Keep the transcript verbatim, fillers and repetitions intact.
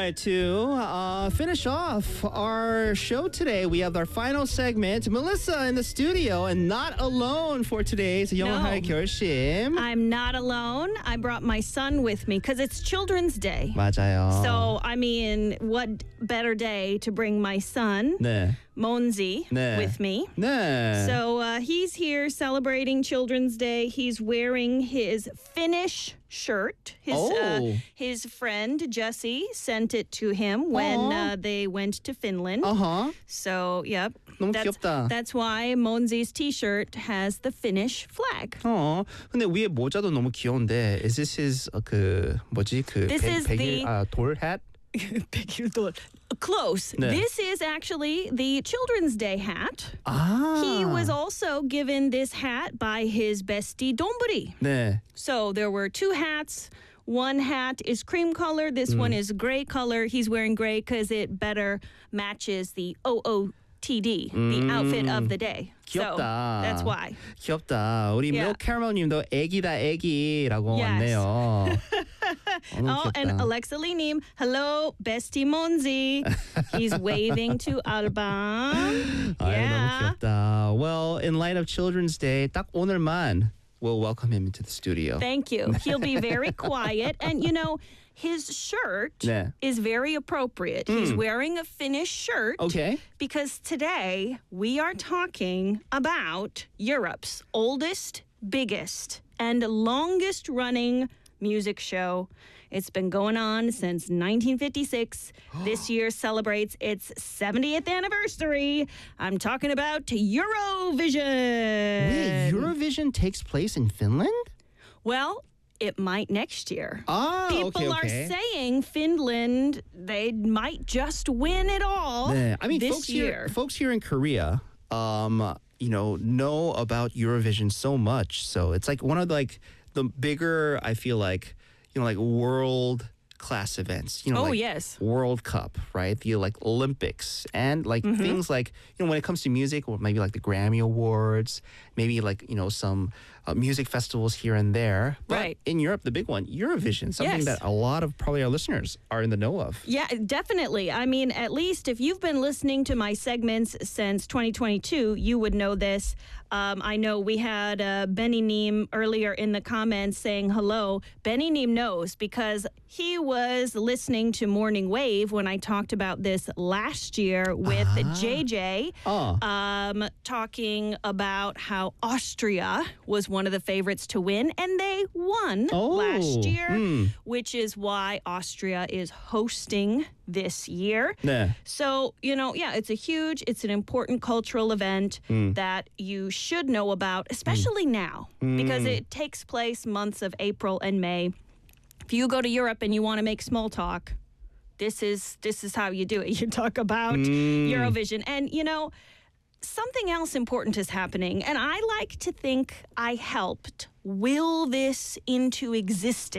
right, to uh, finish off our show today, we have our final segment. Melissa in the studio and not alone for today's 영어할 결심. I'm not alone. I brought my son with me because it's Children's Day. 맞아요. So, I mean, what better day to bring my son, 네. Monzi, 네. with me. 네. So uh, he's here celebrating Children's Day. He's wearing his Finnish shirt. His oh. uh, his friend Jesse sent it to him when uh, they went to Finland. Uh-huh. So, yep. 너무 that's, 귀엽다. That's why Monzi's t-shirt has the Finnish flag. 어, 근데 위에 모자도 너무 귀여운데 is this his uh, 그 뭐지 그 This 백, is 백일 the- 아, 돌 hat? Close. 네. This is actually the Children's Day hat. 아. He was also given this hat by his bestie Donburi. 네. So there were two hats. One hat is cream color. This one is gray color. He's wearing gray because it better matches the O O T D, the outfit of the day. 귀엽다. So that's why. 귀엽다. 우리 Yeah. 밀크 캐러멜님도 애기다 애기라고 Yes. 왔네요. 어, 너무 Oh, and 귀엽다. Alexa Lee Neem, hello, bestie Monzi. He's waving to Alban. 아유, Yeah. 너무 귀엽다. Well, in light of Children's Day, 딱 오늘만 we'll welcome him into the studio. Thank you. He'll be very quiet. And, you know, his shirt 네. is very appropriate. He's wearing a Finnish shirt Okay. because today we are talking about Europe's oldest, biggest, and longest running music show. It's been going on since nineteen fifty-six. This year celebrates its seventieth anniversary. I'm talking about Eurovision. Wait, Eurovision takes place in Finland? Well, it might next year. Ah, People okay, are okay. saying Finland, they might just win it all 네. I mean, this folks year. here, folks here in Korea, um, you know, know about Eurovision so much. So it's like one of the, like the bigger, I feel like, you know, like world class events. You know, Oh, like yes. World Cup, right? The like Olympics and like Mm-hmm. things like, you know, when it comes to music, or maybe like the Grammy Awards, maybe like, you know, some uh, music festivals here and there. But Right. in Europe, the big one, Eurovision, something Yes. that a lot of probably our listeners are in the know of. Yeah, definitely. I mean, at least if you've been listening to my segments since twenty twenty-two, you would know this. Um, I know we had uh, Benny Neem earlier in the comments saying hello. Benny Neem knows because he was listening to Morning Wave when I talked about this last year with J J, Oh. um, talking about how Austria was one of the favorites to win, and they won Oh, last year, mm. which is why Austria is hosting this year. 네. So, you know, yeah, it's a huge, it's an important cultural event that you should know about, especially now, because it takes place months of April and May. If you go to Europe and you want to make small talk, this is this is how you do it. You talk about Eurovision. And, you know, something else important is happening, and I like to think I helped will this into existence.